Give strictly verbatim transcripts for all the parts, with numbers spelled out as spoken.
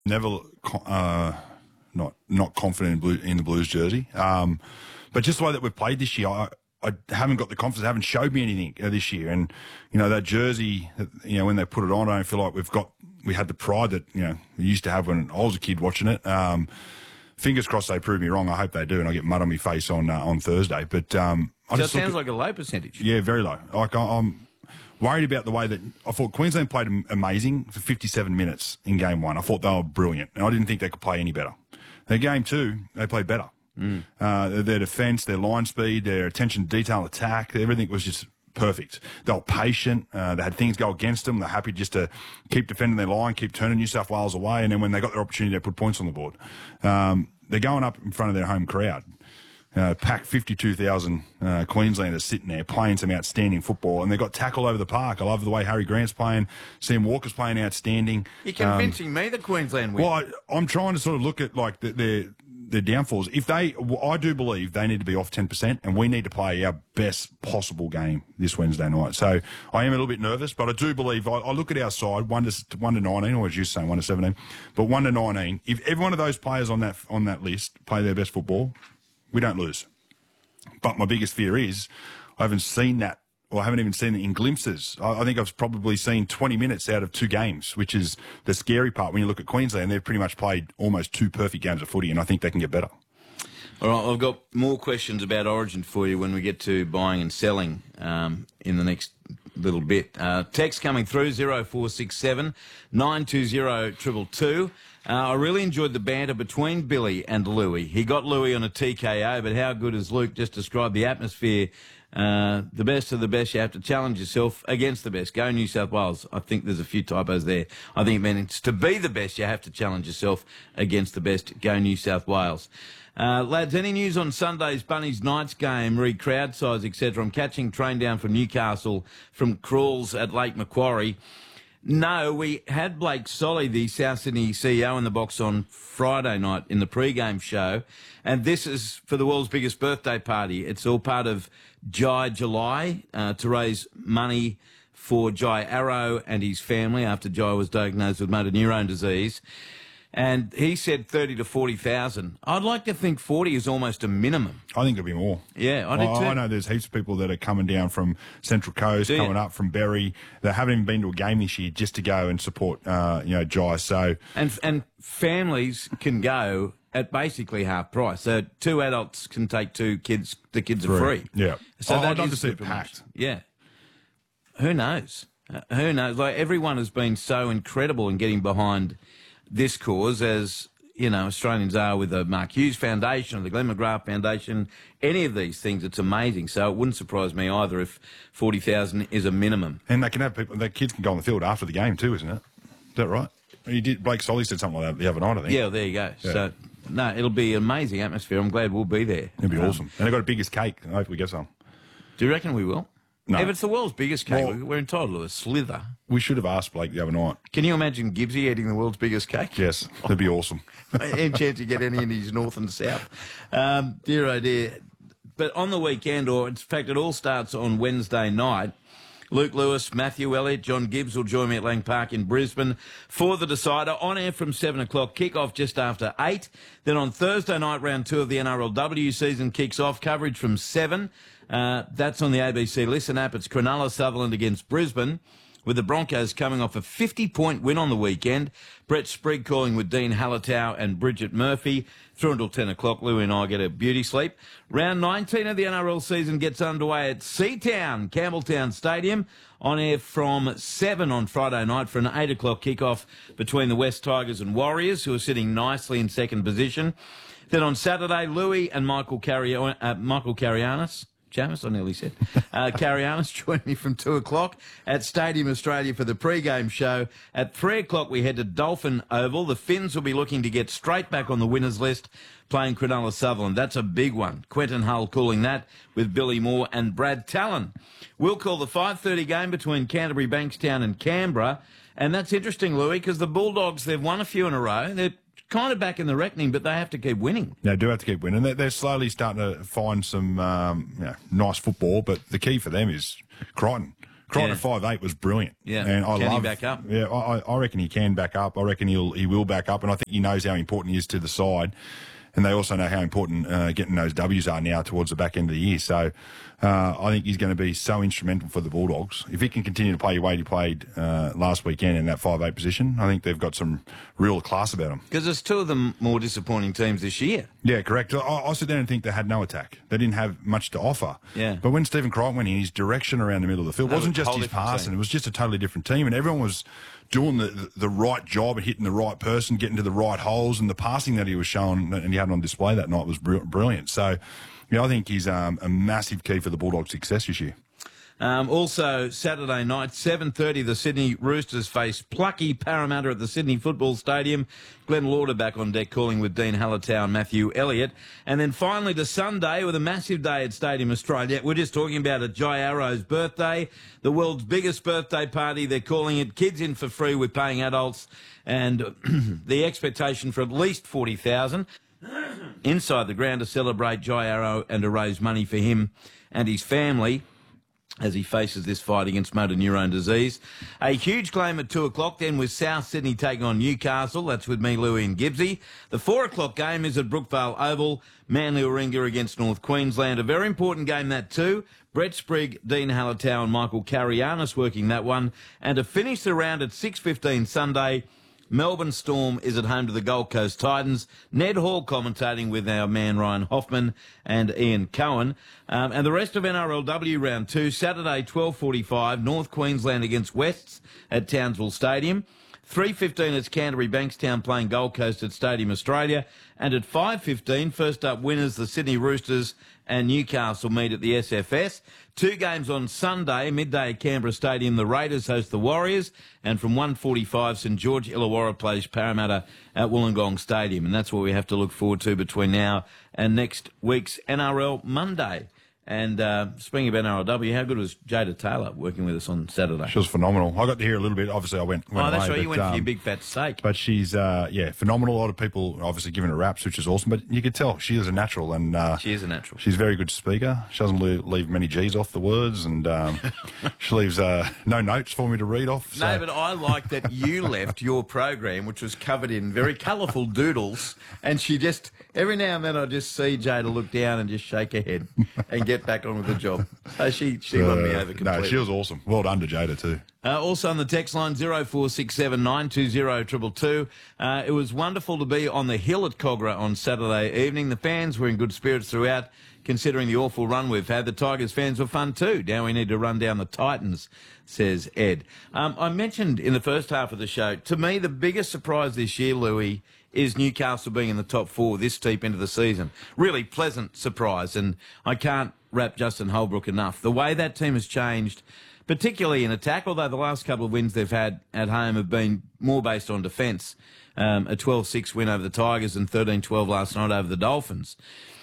Never, uh, not not confident in, blue, in the Blues jersey. Um, but just the way that we've played this year, I, I haven't got the confidence. They haven't showed me anything uh, this year. And, you know, that jersey, you know, when they put it on, I don't feel like we've got, we had the pride that, you know, we used to have when I was a kid watching it. Um, fingers crossed they prove me wrong. I hope they do, and I get mud on my face on uh, on Thursday. But um, I so just it sounds at, like a low percentage. Yeah, very low. Like I, I'm worried about the way that I thought Queensland played amazing for fifty-seven minutes in game one. I thought they were brilliant, and I didn't think they could play any better. Their game two, they played better. Mm. Uh, their defence, their line speed, their attention to detail, attack, everything was just perfect. They were patient. Uh, they had things go against them. They're happy just to keep defending their line, keep turning New South Wales away, and then when they got their opportunity, they put points on the board. Um, they're going up in front of their home crowd. Uh, packed fifty-two thousand uh, Queenslanders sitting there playing some outstanding football, and they got tackle over the park. I love the way Harry Grant's playing. Sam Walker's playing outstanding. You're convincing um, me that Queensland win. Well, I, I'm trying to sort of look at like the, their their downfalls. If they, I do believe they need to be off ten percent, and we need to play our best possible game this Wednesday night. So I am a little bit nervous, but I do believe I, I look at our side one to one to nineteen, or as you saying one to seventeen, but one to nineteen. If every one of those players on that on that list play their best football, we don't lose. But my biggest fear is I haven't seen that, or I haven't even seen it in glimpses. I, I think I've probably seen twenty minutes out of two games, which is the scary part. When you look at Queensland, they've pretty much played almost two perfect games of footy, and I think they can get better. All right, I've got more questions about Origin for you when we get to buying and selling um, in the next little bit. Uh, text coming through, zero four six seven, nine two zero, two two two. Uh, I really enjoyed the banter between Billy and Louis. He got Louis on a T K O, but how good has Luke just described the atmosphere? Uh, the best of the best, you have to challenge yourself against the best. Go New South Wales. I think there's a few typos there. I think it means to be the best, you have to challenge yourself against the best. Go New South Wales. Uh, lads, any news on Sunday's Bunnies Knights game, re crowd size, et cetera? I'm catching train down from Newcastle from Crawls at Lake Macquarie. No, we had Blake Solly, the South Sydney C E O, in the box on Friday night in the pre-game show, and this is for the world's biggest birthday party. It's all part of Jai July uh, to raise money for Jai Arrow and his family after Jai was diagnosed with motor neurone disease. And he said thirty to forty thousand. I'd like to think forty is almost a minimum. I think it'll be more. Yeah, I do I, too. I know there's heaps of people that are coming down from Central Coast, do coming you? up from Berry. They haven't even been to a game this year just to go and support, uh, you know, Jai. So and and families can go at basically half price. So two adults can take two kids. The kids are free. Yeah. So oh, that I'd love is to see it good packed. promotion. Yeah. Who knows? Uh, who knows? Like everyone has been so incredible in getting behind this cause, as you know, Australians are with the Mark Hughes Foundation or the Glenn McGrath Foundation. Any of these things, it's amazing. So it wouldn't surprise me either if forty thousand is a minimum. And they can have people. Their kids can go on the field after the game too, isn't it? Is that right? He did. Blake Solly said something like that the other night, I think. Yeah, well, there you go. Yeah. So no, it'll be an amazing atmosphere. I'm glad we'll be there. It'll be Um, awesome. And they've got the biggest cake. I hope we get some. Do you reckon we will? No. If it's the world's biggest cake, Well- we're entitled to a slither. We should have asked Blake the other night. Can you imagine Gibbsy eating the world's biggest cake? Yes, that'd be awesome. Any chance you get any in his north and south? Um, dear, oh dear. But on the weekend, or in fact, it all starts on Wednesday night. Luke Lewis, Matthew Elliott, John Gibbs will join me at Lang Park in Brisbane for the decider. On air from seven o'clock, kick-off just after eight. Then on Thursday night, round two of the N R L W season kicks off. Coverage from seven. Uh, that's on the A B C Listen app. It's Cronulla Sutherland against Brisbane, with the Broncos coming off a fifty-point win on the weekend. Brett Sprigg calling with Dean Hallertau and Bridget Murphy. Through until ten o'clock, Louie and I get a beauty sleep. Round nineteen of the N R L season gets underway at Seatown, Campbelltown Stadium, on air from seven on Friday night for an eight o'clock kickoff between the West Tigers and Warriors, who are sitting nicely in second position. Then on Saturday, Louie and Michael, Carri- uh, Michael Carianis... Jamis, I nearly said. Uh, Carianis joined me from two o'clock at Stadium Australia for the pre-game show. At three o'clock, we head to Dolphin Oval. The Finns will be looking to get straight back on the winners list, playing Cronulla Sutherland. That's a big one. Quentin Hull calling that with Billy Moore and Brad Talon. We'll call the five thirty game between Canterbury, Bankstown and Canberra. And that's interesting, Louis, because the Bulldogs, they've won a few in a row. They're kind of back in the reckoning, but they have to keep winning. They do have to keep winning. They're, they're slowly starting to find some um, you know, nice football, but the key for them is Crichton. Crichton Yeah. at five eight was brilliant. Yeah. And I Can he love, back up? Yeah, I, I reckon he can back up. I reckon he'll he will back up, and I think he knows how important he is to the side. And they also know how important uh, getting those W's are now towards the back end of the year. So uh, I think he's going to be so instrumental for the Bulldogs. If he can continue to play the way he played uh, last weekend in that five eight position, I think they've got some real class about them. Because there's two of the more disappointing teams this year. Yeah, correct. I, I sit there and think they had no attack. They didn't have much to offer. Yeah. But when Stephen Crichton went in, his direction around the middle of the field That wasn't was a just whole his different passing. team. It was just a totally different team, and everyone was doing the, the, the right job and hitting the right person, getting to the right holes, and the passing that he was showing and he had on display that night was br- brilliant. So, you know, I think he's um, a massive key for the Bulldogs' success this year. Um, also, Saturday night, seven thirty, the Sydney Roosters face plucky Parramatta at the Sydney Football Stadium. Glenn Lauder back on deck calling with Dean Hallertau and Matthew Elliott. And then finally to Sunday with a massive day at Stadium Australia. We're just talking about a Jai Arrow's birthday, the world's biggest birthday party. They're calling it. Kids in for free with paying adults. And the expectation for at least forty thousand inside the ground to celebrate Jai Arrow and to raise money for him and his family as he faces this fight against motor neurone disease. A huge game at two o'clock then with South Sydney taking on Newcastle. That's with me, Louie and Gibbsy. The four o'clock game is at Brookvale Oval. Manly Warringah against North Queensland. A very important game, that too. Brett Sprigg, Dean Hallertau and Michael Carianis working that one. And to finish the round at six fifteen Sunday, Melbourne Storm is at home to the Gold Coast Titans. Ned Hall commentating with our man Ryan Hoffman and Ian Cohen. Um, and the rest of N R L W round two, Saturday twelve forty-five, North Queensland against Wests at Townsville Stadium. three fifteen it's Canterbury Bankstown playing Gold Coast at Stadium Australia. And at five fifteen, first up winners, the Sydney Roosters and Newcastle meet at the S F S. Two games on Sunday, midday at Canberra Stadium. The Raiders host the Warriors. And from one forty-five, St George Illawarra plays Parramatta at Wollongong Stadium. And that's what we have to look forward to between now and next week's N R L Monday. And uh, speaking of N R L W, how good was Jada Taylor working with us on Saturday? She was phenomenal. I got to hear a little bit. Obviously, I went, went Oh, that's away, right. but, You went for um, your big fat steak. But she's, uh, yeah, phenomenal. A lot of people obviously giving her raps, which is awesome. But you could tell she is a natural. and uh, She is a natural. She's a very good speaker. She doesn't leave, leave many G's off the words. And um, she leaves uh, no notes for me to read off. So. No, but I like that you left your program, which was covered in very colourful doodles, and she just, every now and then I just see Jada look down and just shake her head and get back on with the job. So she, she won me Uh, over completely. No, she was awesome. Well done to Jada too. Uh, also on the text line, zero four six seven nine two zero two two two. Uh, it was wonderful to be on the hill at Cogra on Saturday evening. The fans were in good spirits throughout, considering the awful run we've had. The Tigers fans were fun too. Now we need to run down the Titans, says Ed. Um, I mentioned in the first half of the show, to me, the biggest surprise this year, Louis, is Newcastle being in the top four this deep into the season. Really pleasant surprise, and I can't wrap Justin Holbrook enough. The way that team has changed, particularly in attack, although the last couple of wins they've had at home have been more based on defence. Um, a twelve six win over the Tigers and thirteen twelve last night over the Dolphins.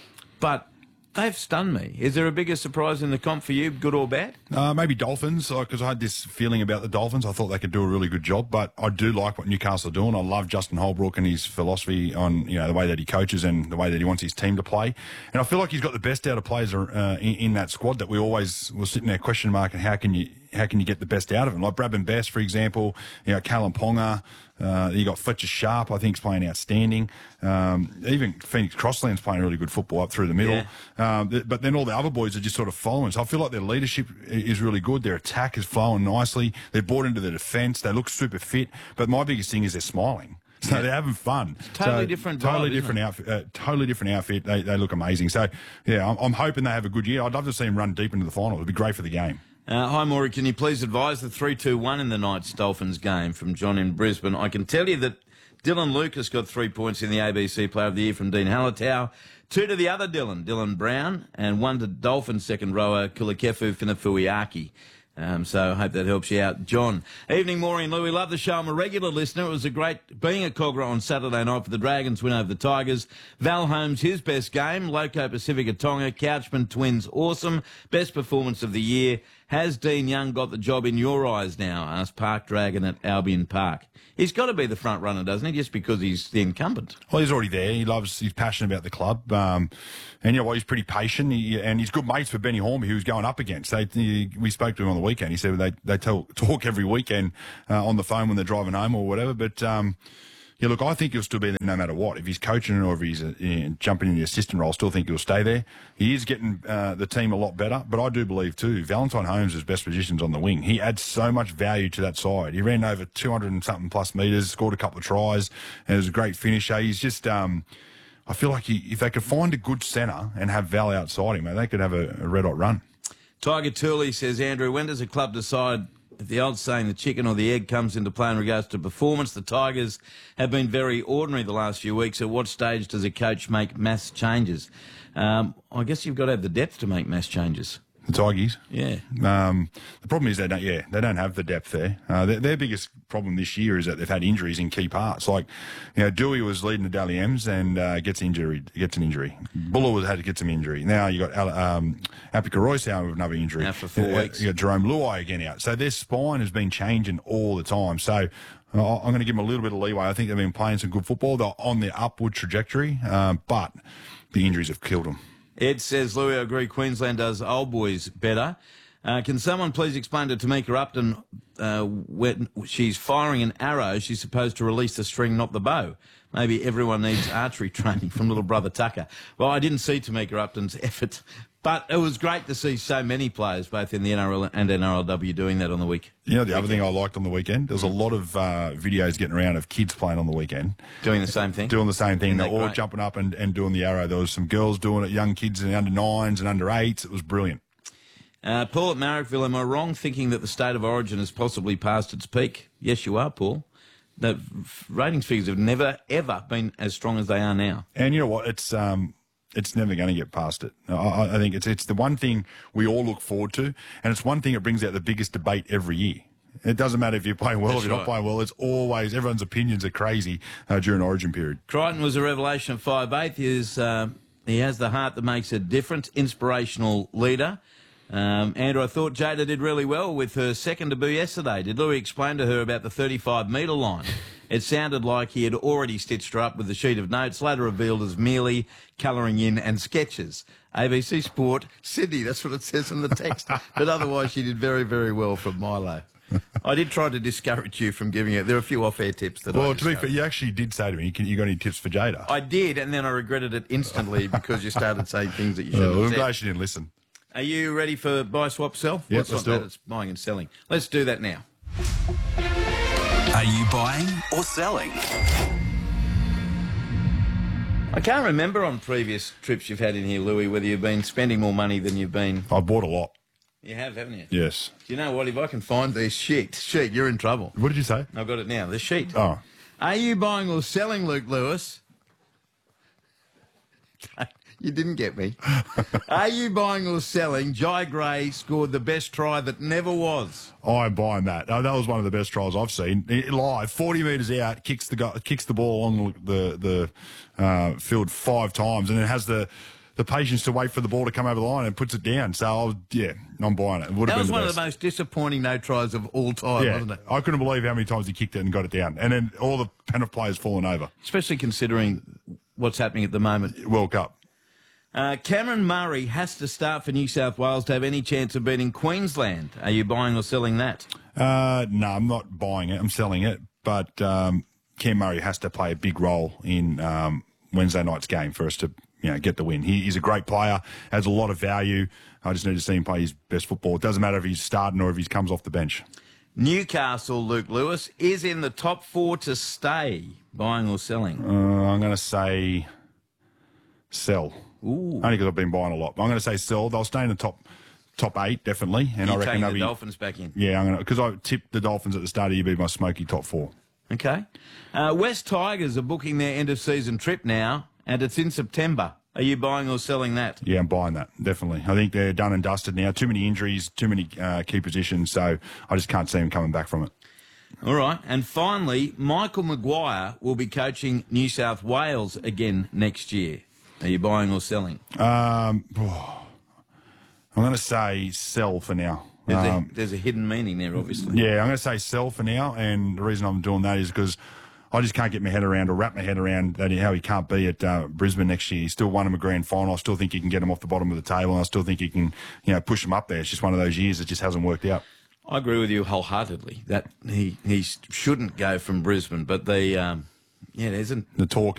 But they've stunned me. Is there a bigger surprise in the comp for you, good or bad? Uh, maybe Dolphins, because I had this feeling about the Dolphins. I thought they could do a really good job, but I do like what Newcastle are doing. I love Justin Holbrook and his philosophy on, you know, the way that he coaches and the way that he wants his team to play. And I feel like he's got the best out of players uh, in, in that squad that we always were sitting there question mark and how can you how can you get the best out of him? Like Bradman Best, for example, you know, Callum Ponga. Uh, you got Fletcher Sharp, I think, is playing outstanding. Um, even Phoenix Crossland's playing really good football up through the middle. Yeah. Um, th- but then all the other boys are just sort of following. So I feel like their leadership i- is really good. Their attack is flowing nicely. They're bought into the defence. They look super fit. But my biggest thing is they're smiling. So Yeah. they're having fun. Totally so, different Totally vibe, different isn't outfit. Uh, totally different outfit. They, they look amazing. So, yeah, I'm, I'm hoping they have a good year. I'd love to see them run deep into the final. It'd be great for the game. Uh, hi, Maury. Can you please advise the three two one in the Knights Dolphins game from John in Brisbane? I can tell you that Dylan Lucas got three points in the A B C Player of the Year from Dean Hallertau. Two to the other Dylan, Dylan Brown, and one to Dolphins second rower, Kulikefu Finafuiaki. Um, so I hope that helps you out, John. Evening, Maury and Louie. Love the show. I'm a regular listener. It was a great being at Cogra on Saturday night for the Dragons win over the Tigers. Val Holmes, his best game. Loco Pacifica Tonga. Couchman Twins, awesome. Best performance of the year. Has Dean Young got the job in your eyes now? Asked Park Dragon at Albion Park. He's got to be the front runner, doesn't he? Just because he's the incumbent. Well, he's already there. He loves, he's passionate about the club. Um, and you know what, he's pretty patient. He, and he's good mates with Benny Hornby, who he's going up against. They, he, we spoke to him on the weekend. He said they, they talk, talk every weekend uh, on the phone when they're driving home or whatever. But, um, yeah, look, I think he'll still be there no matter what. If he's coaching or if he's uh, you know, jumping in the assistant role, I still think he'll stay there. He is getting uh, the team a lot better, but I do believe too, Valentine Holmes is best positions on the wing. He adds so much value to that side. He ran over two hundred and something plus metres, scored a couple of tries, and it was a great finisher. He's just, um, I feel like he, if they could find a good centre and have Val outside him, they could have a, a red hot run. Tiger Tooley says, Andrew, when does a club decide if the old saying the chicken or the egg comes into play in regards to performance? The Tigers have been very ordinary the last few weeks. At what stage does a coach make mass changes? Um, I guess you've got to have the depth to make mass changes. The Tigers? Yeah. Um, the problem is they don't, yeah, they don't have the depth there. Uh, their, their biggest problem this year is that they've had injuries in key parts. Like, you know, Dewey was leading the Dally M's and uh, gets injured, gets an injury. Buller was had to get some injury. Now you got um, Apika Royce out with another injury. Out for four uh, weeks. You got Jerome Luai again out. So their spine has been changing all the time. So uh, I'm going to give them a little bit of leeway. I think they've been playing some good football. They're on their upward trajectory, uh, but the injuries have killed them. Ed says, Louis, I agree, Queensland does old boys better. Uh, can someone please explain to Tamika Upton uh, when she's firing an arrow, she's supposed to release the string, not the bow? Maybe everyone needs archery training from little brother Tucker. Well, I didn't see Tamika Upton's effort, but it was great to see so many players, both in the N R L and N R L W, doing that on the week. You know, the other thing I liked on the weekend, there was a lot of uh, videos getting around of kids playing on the weekend. Doing the same thing? Doing the same thing. Isn't They're that all great? jumping up and, and doing the arrow. There was some girls doing it, young kids in under nines and under eights. It was brilliant. Uh, Paul at Marrickville, am I wrong thinking that the state of origin has possibly passed its peak? Yes, you are, Paul. The ratings figures have never, ever been as strong as they are now. And you know what? It's um, it's never going to get past it. I, I think it's it's the one thing we all look forward to, and it's one thing that brings out the biggest debate every year. It doesn't matter if you're playing well or That's if you're right. not playing well. It's always, everyone's opinions are crazy uh, during Origin period. Crichton was a revelation at five eight. He, is, uh, he has the heart that makes a difference, inspirational leader. Um, Andrew, I thought Jada did really well with her second debut yesterday. Did Louis explain to her about the thirty-five metre line? It sounded like he had already stitched her up with a sheet of notes, later revealed as merely colouring in and sketches. A B C Sport, Sydney, that's what it says in the text. But otherwise, she did very, very well from Milo. I did try to discourage you from giving it. There are a few off-air tips that I Well, to be discovered. fair, you actually did say to me, "You got any tips for Jada?" I did, and then I regretted it instantly because you started saying things that you shouldn't Uh, well, have I'm said. glad she didn't listen. Are you ready for buy, swap, sell? Yep, Well, it's let's not do that, it. it's buying and selling. Let's do that now. Are you buying or selling? I can't remember on previous trips you've had in here, Louis, whether you've been spending more money than you've been... I bought a lot. You have, haven't you? Yes. Do you know what? If I can find this sheet, sheet, you're in trouble. What did you say? I've got it now. The sheet. Oh, Are you buying or selling, Luke Lewis? You didn't get me. Are you buying or selling? Jai Gray scored the best try that never was. I'm buying that. Oh, that was one of the best trials I've seen. It, live, forty metres out, kicks the go- kicks the ball along the the uh, field five times, and then has the the patience to wait for the ball to come over the line and puts it down. So, I was, yeah, I'm buying it. It would have That been was the one best. of the most disappointing no tries of all time, Yeah, wasn't it? I couldn't believe how many times he kicked it and got it down, and then all the Penrith players falling over. Especially considering what's happening at the moment. World Cup. Uh, Cameron Murray has to start for New South Wales to have any chance of beating Queensland. Are you buying or selling that? Uh, no, I'm not buying it. I'm selling it. But um, Cam Murray has to play a big role in um, Wednesday night's game for us to, you know, get the win. He, he's a great player, has a lot of value. I just need to see him play his best football. It doesn't matter if he's starting or if he comes off the bench. Newcastle, Luke Lewis, is in the top four to stay. Buying or selling? Uh, I'm going to say sell. Ooh. Only because I've been buying a lot. But I'm going to say sell. They'll stay in the top top eight, definitely. And You're I reckon taking they'll the be. Dolphins back in. Yeah, I'm going to, because I tipped the Dolphins at the start of the year be my smoky top four. Okay. Uh, West Tigers are booking their end-of-season trip now, and it's in September. Are you buying or selling that? Yeah, I'm buying that, definitely. I think they're done and dusted now. Too many injuries, too many uh, key positions, so I just can't see them coming back from it. All right. And finally, Michael Maguire will be coaching New South Wales again next year. Are you buying or selling? Um, oh, I'm going to say sell for now. There's, Um, a, there's a hidden meaning there, obviously. Yeah, I'm going to say sell for now, and the reason I'm doing that is because I just can't get my head around or wrap my head around that how he can't be at uh, Brisbane next year. He still won him a grand final. I still think he can get him off the bottom of the table, and I still think he can, you know, push him up there. It's just one of those years that just hasn't worked out. I agree with you wholeheartedly that he, he shouldn't go from Brisbane, but the um, yeah, there's an The talk